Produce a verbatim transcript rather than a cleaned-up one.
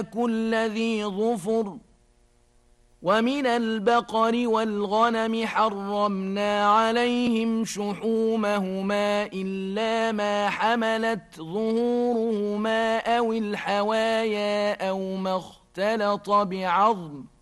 كل ذي ظفر ومن البقر والغنم حرمنا عليهم شحومهما إلا ما حملت ظهورهما أو الحوايا أو ما اختلط بعظم